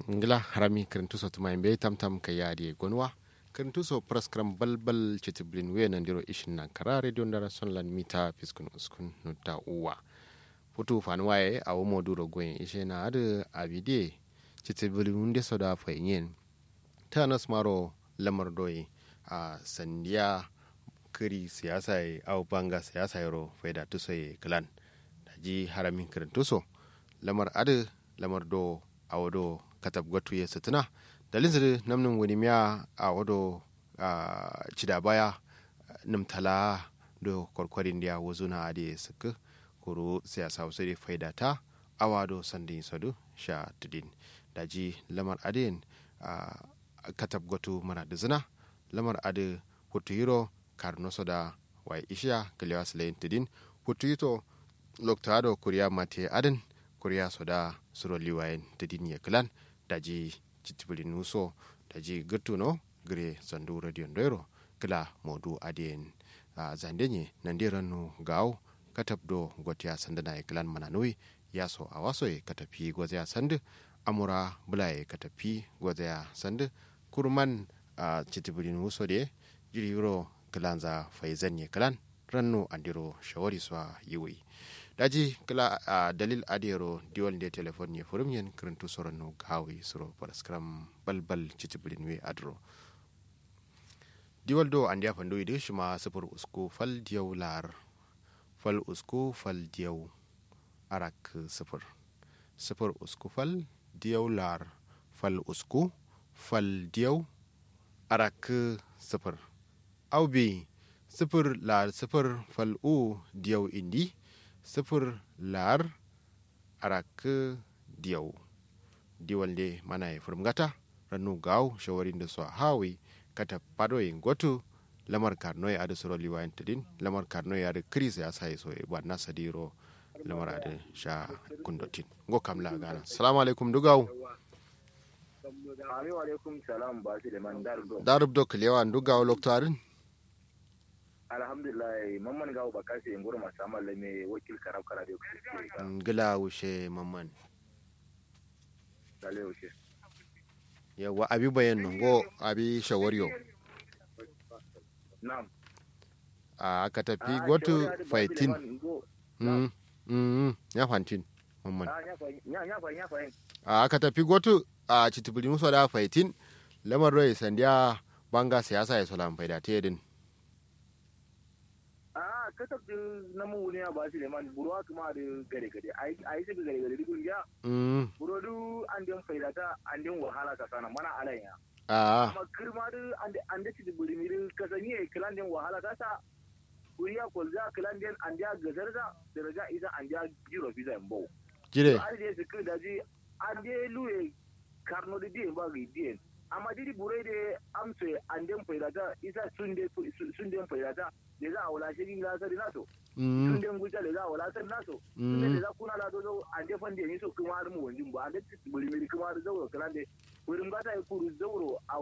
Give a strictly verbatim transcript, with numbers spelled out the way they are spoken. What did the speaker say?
ngila harami kirintuso tuma imbe tamtam ka yadi gonwa kirintuso praskram balbal chitiblin we nandiro ishin nan kara radio ndara sonlan mita fiskun uskun nutta uwa futu fanwaye awo moduro gwen ishe na adu abide chitiblin unde soda fayin tanas maro lamar doyi a sandiya kiri siyasa ye au banga siyasa yaro faida tuso ye klan daji haramin kirintuso lamar adu lamar do awodo katab gwatu ya satuna dalin zai namnin wani miya a wado a cida baya namtala do kwarkwarin da wazo na da suka kuro siyasa wasu da faida ta awado sandin sadu sha tudin daji lamar adin a katab gwatu mara da zina lamar adi hutu hiro karnoso da wai ishiya kalewa silayin tudin hutu hito loktado kuriya mate adin kuriya soda suro liwayen tudin ya kilan daji citibili nuso daji girtuno gire zandu radio ndoiro kila modu adien uh, zandenye nandiranu gaw katabdo gotia sandana e klan mananui yaso awaso e katapi gozea sand amura bulaye katapi gozea sand kurman uh, citibili nuso de jiriro klanza faizanye klan rannu andiro shawari swa yiwi daji kala uh, dalil adero diwol de telefon ye forum yen krentu sorano gawi suro paraskram balbal citibulin we adro diwol do andia fandu ide shima sifur usku fal diyaw lar fal usku fal diyaw arak sifur sifur usku fal diyaw lar fal usku fal diyaw arak sifur awbi sifur lar sifur fal u diyaw indi sifir lar arak diyau diwalde mana ya furmgata ranu gaw shawarin da so hawi kata pado yin gotu lamar karno ya ada suro liwayen tadin lamar karno ya ada kris ya sai so e ba nasa diro lamar ada sha kundotin go kamla gana assalamu alaikum dugaw wa alaikum salam ba shi da man dardo dardo klewa dugaw loktarin alhamdulillah mamman gawo ba kashe ngoro masu amalle mai wakil karab kara da ngila wushe mamman dale wuce yawa abi bayan ngo abi shawariyo na'am a ka tafi gotu faitin mm mm ya fantin mamman ya ya ya ya a ka tafi gotu a citibuli muso da faitin lamar rai sandiya banga siyasa ya solan faida tedin kasar da na mu ne ba shi da man buro kuma da gare gare ai ai shi gare gare dukun ya mm buro du an den faida ta an den wahala ka sana mana alanya ah amma kirma du an an da ci buri mi kasanye kilan den wahala ka ta kuriya kolza kilan den an da gazarza daraja isa an da jiro visa mbo jire ai da su da ji an de luye karno de die ba gi die amma didi bure de amse an den faida ta isa sun de sun den faida ta da za a wala shi la sari naso tun den guja da za a wala sari naso tun da za kuna la dozo an de fande ni so kuma har mu wanjin ba an de buri mi kuma har zauro kalan de wurin ba ta yi kuru zauro a